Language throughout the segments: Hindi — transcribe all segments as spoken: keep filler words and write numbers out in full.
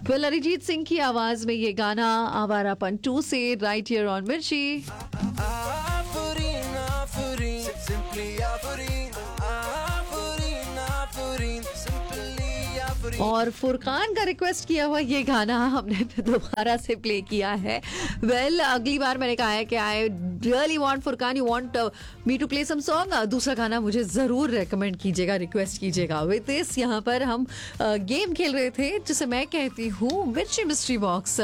वेल अरिजीत सिंह की आवाज में ये गाना आवारापन टू से राइट हियर ऑन मिर्ची। Afurin, Afurin, simply Afurin, Afurin, Afurin, simply Afurin. और फुरकान का रिक्वेस्ट किया हुआ ये गाना हमने दोबारा से प्ले किया है। वेल well, अगली बार मैंने कहा है कि I really want Furqan, you want me to play some song, दूसरा गाना मुझे जरूर रेकमेंड कीजिएगा, रिक्वेस्ट कीजिएगा। विद दिस यहाँ पर हम गेम uh, खेल रहे थे जिसे मैं कहती हूँ मिर्ची मिस्ट्री बॉक्स।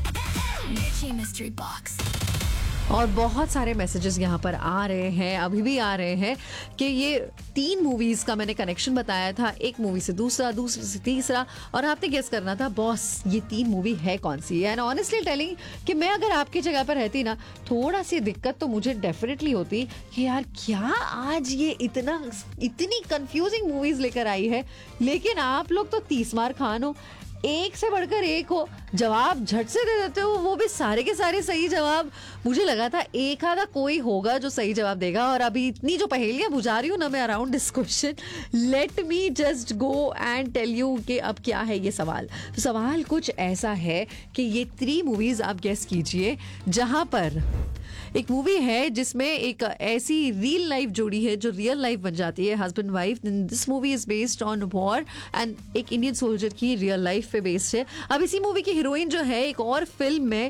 मिर्ची मिस्ट्री बॉक्स। और बहुत सारे मैसेजेस यहाँ पर आ रहे हैं, अभी भी आ रहे हैं कि ये तीन मूवीज का मैंने कनेक्शन बताया था, एक मूवी से दूसरा, दूसरे से तीसरा, और आपने गेस करना था बॉस ये तीन मूवी है कौन सी। एंड ऑनेस्टली टेलिंग कि मैं अगर आपकी जगह पर रहती ना, थोड़ा सी दिक्कत तो मुझे डेफिनेटली होती कि यार क्या आज ये इतना इतनी कंफ्यूजिंग मूवीज लेकर आई है। लेकिन आप लोग तो तीस मार खान हो, एक से बढ़कर एक हो, जवाब झट से दे देते हो, वो भी सारे के सारे सही जवाब। मुझे लगा था एक आधा कोई होगा जो सही जवाब देगा। और अभी इतनी जो पहेलियां बुझा रही हूँ ना मैं around this question, let me just go and tell you कि अब क्या है ये सवाल। तो सवाल कुछ ऐसा है कि ये थ्री मूवीज आप गेस कीजिए, जहां पर एक मूवी है जिसमें एक ऐसी रियल लाइफ जोड़ी है जो रियल लाइफ बन जाती है, husband wife. This movie is based on war and एक इंडियन सोल्जर की रियल लाइफ पे बेस्ड है। अब इसी मूवी की हीरोइन जो है एक और फिल्म में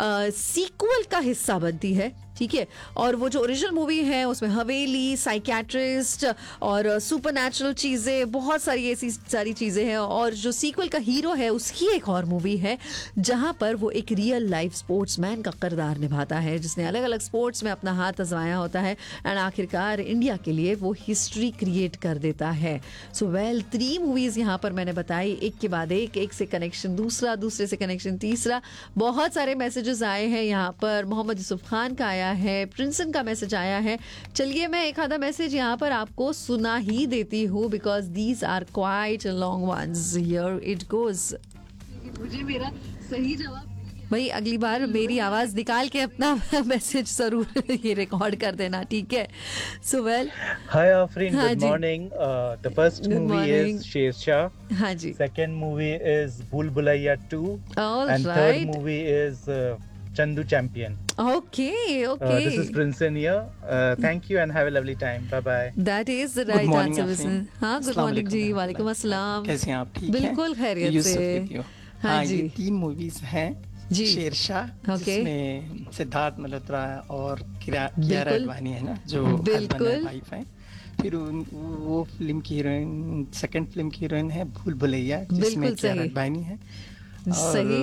सीक्वल का हिस्सा बनती है, ठीक है। और वो जो ओरिजिनल मूवी है उसमें हवेली, साइकियाट्रिस्ट और सुपरनैचुरल चीजें, बहुत सारी ऐसी सारी चीजें हैं। और जो सीक्वल का हीरो है उसकी एक और मूवी है जहां पर वो एक रियल लाइफ स्पोर्ट्समैन का किरदार निभाता है, जिसने अलग अलग स्पोर्ट्स में अपना हाथ आजमाया होता है एंड आखिरकार इंडिया के लिए वो हिस्ट्री क्रिएट कर देता है। सो वेल थ्री मूवीज यहाँ पर मैंने बताई, एक के बाद एक, एक से कनेक्शन दूसरा, दूसरे से कनेक्शन तीसरा। बहुत सारे मैसेजेस आए हैं यहाँ पर, मोहम्मद यूसुफ खान का आया है, प्रिंसन का मैसेज आया है। चलिए मैं एक आधा मैसेज यहाँ पर आपको सुना ही देती हूँ because these are quite long once. Here it goes. मुझे मेरा सही जवाब भाई अगली बार मेरी आवाज निकाल के अपना मैसेज जरूर ये रिकॉर्ड कर देना, ठीक है। सो वेल हाय आफरीन, हाँ good ji. Morning. The first Good movie morning. Is Sher Shah, हाँ जी, सेकंड मूवी इज भूल Bhulaiyaa to, all and third right, movie is Chandu champion. Okay Uh, okay, this is Princeton here. Uh, thank you and have a lovely time. Bye bye. That is the right morning, answer. Afreen. हाँ, गुड अस्सलाम मॉर्निंग जी, वालेकुम। वालेकुम अस्सलाम। कैसे हैं आप? ठीक हैं? बिल्कुल खैरियत यूसुफ से। with you। हाँ हाँ, जी। ये तीन मूवीज हैं। जी। शेरशाह, ओके। जिसमें सिद्धार्थ मल्होत्रा और किरा कियारा बिल्कुल। अडवाणी है ना, जो बिल्कुल। हस्बैंड वाइफ है। फिर उन- वो फिल्म की हीरोइन, सेकंड फिल्म की हीरोइन है भूल भुलैया, जिसमें बिल्कुल कियारा सही। अडवाणी है। और सही।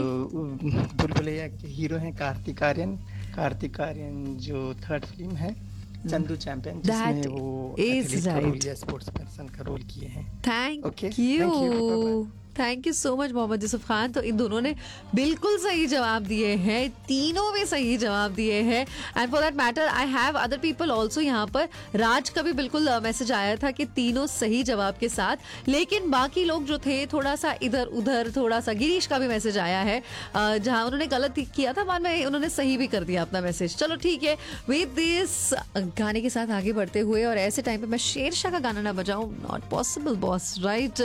भूल भुलैया के हीरो हैं कार्तिक आर्यन। कार्तिक आर्यन जो थर्ड फिल्म है चंदू चैंपियन, जिसमें That वो is एथलीट का right. रोल या स्पोर्ट्स पर्सन का रोल किए हैं। Thank Okay, thank you. You, Bye-bye. Thank you so much Mohammad Yusuf Khan. तो इन दोनों ने बिल्कुल सही जवाब दिए हैं, तीनों में सही जवाब दिए हैं। And for that matter I have other people also. यहाँ पर राज का भी बिल्कुल मैसेज आया था कि तीनों सही जवाब के साथ, लेकिन बाकी लोग जो थे थोड़ा सा इधर उधर, थोड़ा सा। गिरीश का भी मैसेज आया है अ, जहाँ उन्होंने गलत किया था, बाद में उन्होंने सही भी कर दिया अपना मैसेज। चलो ठीक है, विद दिस गाने के साथ आगे बढ़ते हुए, और ऐसे टाइम पे मैं शेरशाह का गाना ना बजाऊं, not possible boss, right.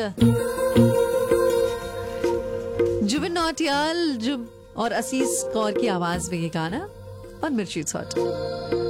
Zubin Nautiyal जुब और असीस कौर की आवाज में ये गाना और मिर्ची हॉट।